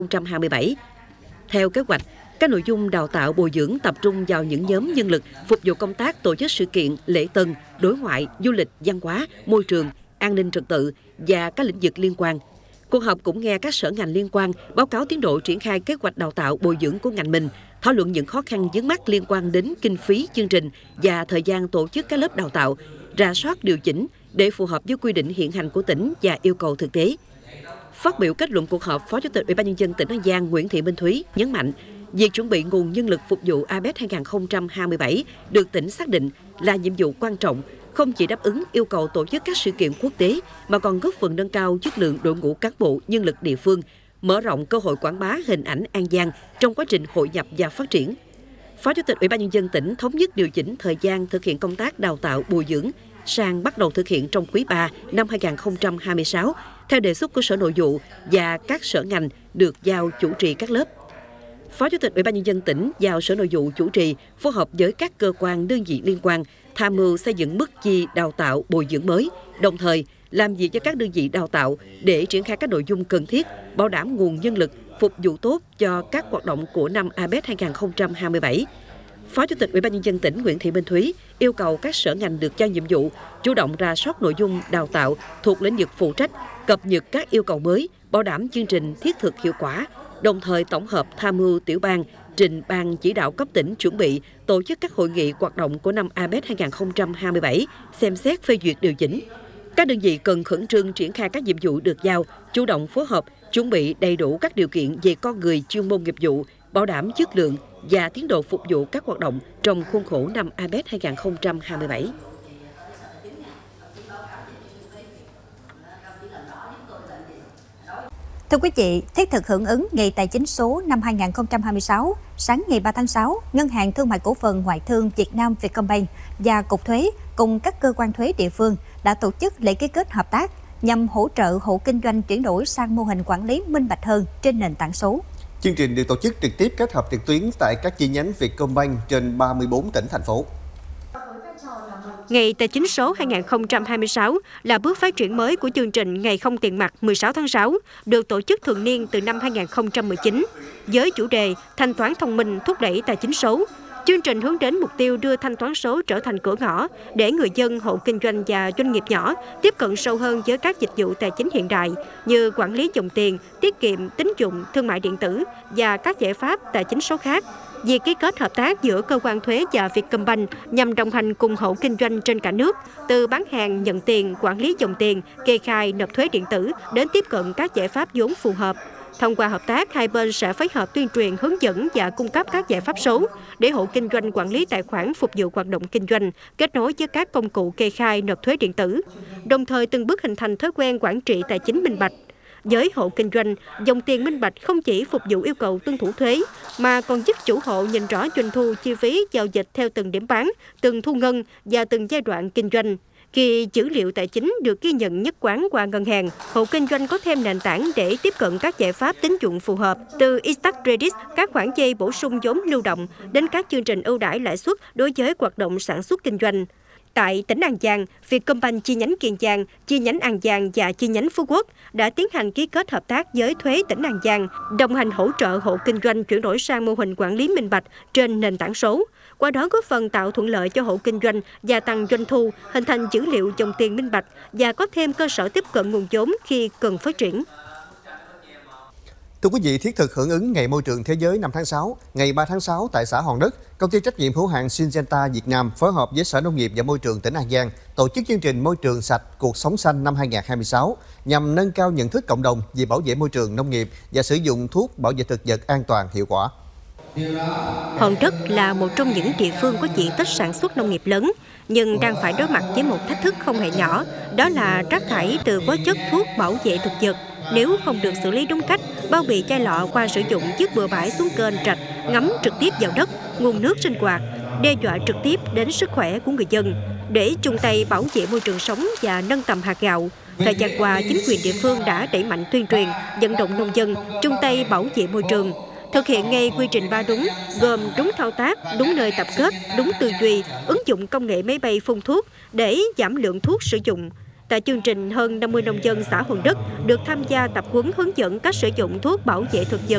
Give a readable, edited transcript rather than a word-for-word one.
2027. Theo kế hoạch, các nội dung đào tạo bồi dưỡng tập trung vào những nhóm nhân lực phục vụ công tác tổ chức sự kiện, lễ tân, đối ngoại, du lịch, văn hóa, môi trường, an ninh trật tự và các lĩnh vực liên quan. Cuộc họp cũng nghe các sở ngành liên quan báo cáo tiến độ triển khai kế hoạch đào tạo bồi dưỡng của ngành mình, thảo luận những khó khăn vướng mắc liên quan đến kinh phí chương trình và thời gian tổ chức các lớp đào tạo, rà soát điều chỉnh để phù hợp với quy định hiện hành của tỉnh và yêu cầu thực tế. Phát biểu kết luận cuộc họp, Phó Chủ tịch Ủy ban nhân dân tỉnh An Giang Nguyễn Thị Minh Thúy nhấn mạnh, việc chuẩn bị nguồn nhân lực phục vụ APEC 2027 được tỉnh xác định là nhiệm vụ quan trọng, không chỉ đáp ứng yêu cầu tổ chức các sự kiện quốc tế mà còn góp phần nâng cao chất lượng đội ngũ cán bộ nhân lực địa phương, mở rộng cơ hội quảng bá hình ảnh An Giang trong quá trình hội nhập và phát triển. Phó Chủ tịch Ủy ban nhân dân tỉnh thống nhất điều chỉnh thời gian thực hiện công tác đào tạo bồi dưỡng sang bắt đầu thực hiện trong quý 3 năm 2026 theo đề xuất của Sở Nội vụ và các sở ngành được giao chủ trì các lớp. Phó Chủ tịch Ủy ban nhân dân tỉnh giao Sở Nội vụ chủ trì phối hợp với các cơ quan đơn vị liên quan tham mưu xây dựng mức chi đào tạo bồi dưỡng mới, đồng thời làm việc với các đơn vị đào tạo để triển khai các nội dung cần thiết, bảo đảm nguồn nhân lực phục vụ tốt cho các hoạt động của năm APEC 2027. Phó Chủ tịch Ủy ban nhân dân tỉnh Nguyễn Thị Minh Thúy yêu cầu các sở ngành được giao nhiệm vụ chủ động rà soát nội dung đào tạo thuộc lĩnh vực phụ trách, cập nhật các yêu cầu mới, bảo đảm chương trình thiết thực hiệu quả, đồng thời tổng hợp tham mưu tiểu ban trình ban chỉ đạo cấp tỉnh chuẩn bị tổ chức các hội nghị hoạt động của năm APEC 2027, xem xét phê duyệt điều chỉnh. Các đơn vị cần khẩn trương triển khai các nhiệm vụ được giao, chủ động phối hợp, chuẩn bị đầy đủ các điều kiện về con người, chuyên môn nghiệp vụ, bảo đảm chất lượng và tiến độ phục vụ các hoạt động trong khuôn khổ năm APEC 2027. Thưa quý vị, thiết thực hưởng ứng Ngày Tài chính số năm 2026, sáng ngày 3 tháng 6, Ngân hàng Thương mại Cổ phần Ngoại thương Việt Nam Vietcombank và Cục Thuế cùng các cơ quan thuế địa phương đã tổ chức lễ ký kết hợp tác nhằm hỗ trợ hộ kinh doanh chuyển đổi sang mô hình quản lý minh bạch hơn trên nền tảng số. Chương trình được tổ chức trực tiếp kết hợp trực tuyến tại các chi nhánh Vietcombank trên 34 tỉnh, thành phố. Ngày Tài chính số 2026 là bước phát triển mới của chương trình Ngày không tiền mặt 16 tháng 6, được tổ chức thường niên từ năm 2019. Với chủ đề Thanh toán thông minh thúc đẩy tài chính số, chương trình hướng đến mục tiêu đưa thanh toán số trở thành cửa ngõ để người dân, hộ kinh doanh và doanh nghiệp nhỏ tiếp cận sâu hơn với các dịch vụ tài chính hiện đại như quản lý dòng tiền, tiết kiệm, tín dụng, thương mại điện tử và các giải pháp tài chính số khác. Việc ký kết hợp tác giữa cơ quan thuế và Vietcombank nhằm đồng hành cùng hộ kinh doanh trên cả nước, từ bán hàng, nhận tiền, quản lý dòng tiền, kê khai, nộp thuế điện tử đến tiếp cận các giải pháp vốn phù hợp. Thông qua hợp tác, hai bên sẽ phối hợp tuyên truyền, hướng dẫn và cung cấp các giải pháp số để hộ kinh doanh quản lý tài khoản phục vụ hoạt động kinh doanh, kết nối với các công cụ kê khai, nộp thuế điện tử, đồng thời từng bước hình thành thói quen quản trị tài chính minh bạch. Với hộ kinh doanh, dòng tiền minh bạch không chỉ phục vụ yêu cầu tuân thủ thuế, mà còn giúp chủ hộ nhìn rõ doanh thu, chi phí, giao dịch theo từng điểm bán, từng thu ngân và từng giai đoạn kinh doanh. Khi dữ liệu tài chính được ghi nhận nhất quán qua ngân hàng, hộ kinh doanh có thêm nền tảng để tiếp cận các giải pháp tín dụng phù hợp, từ Instax Credit, các khoản vay bổ sung vốn lưu động, đến các chương trình ưu đãi lãi suất đối với hoạt động sản xuất kinh doanh. Tại tỉnh An Giang, Vietcombank chi nhánh Kiên Giang, chi nhánh An Giang và chi nhánh Phú Quốc đã tiến hành ký kết hợp tác với thuế tỉnh An Giang, đồng hành hỗ trợ hộ kinh doanh chuyển đổi sang mô hình quản lý minh bạch trên nền tảng số. Qua đó góp phần tạo thuận lợi cho hộ kinh doanh, gia tăng doanh thu, hình thành dữ liệu dòng tiền minh bạch và có thêm cơ sở tiếp cận nguồn vốn khi cần phát triển. Thưa quý vị, thiết thực hưởng ứng Ngày Môi trường Thế giới 5 tháng 6, ngày 3 tháng 6 tại xã Hòn Đất, Công ty trách nhiệm hữu hạn Syngenta Việt Nam phối hợp với Sở Nông nghiệp và Môi trường tỉnh An Giang tổ chức chương trình Môi trường sạch, cuộc sống xanh năm 2026 nhằm nâng cao nhận thức cộng đồng về bảo vệ môi trường nông nghiệp và sử dụng thuốc bảo vệ thực vật an toàn, hiệu quả. Hòn Đất là một trong những địa phương có diện tích sản xuất nông nghiệp lớn, nhưng đang phải đối mặt với một thách thức không hề nhỏ, đó là rác thải từ hóa chất thuốc bảo vệ thực vật. Nếu không được xử lý đúng cách, bao bì chai lọ qua sử dụng dứt bừa bãi xuống kênh rạch, ngấm trực tiếp vào đất, nguồn nước sinh hoạt, đe dọa trực tiếp đến sức khỏe của người dân. Để chung tay bảo vệ môi trường sống và nâng tầm hạt gạo, thời gian qua chính quyền địa phương đã đẩy mạnh tuyên truyền, vận động nông dân chung tay bảo vệ môi trường. Thực hiện ngay quy trình 3 đúng, gồm đúng thao tác, đúng nơi tập kết, đúng tư duy, ứng dụng công nghệ máy bay phun thuốc để giảm lượng thuốc sử dụng. Tại chương trình, hơn 50 nông dân xã Hòn Đất được tham gia tập huấn hướng dẫn cách sử dụng thuốc bảo vệ thực vật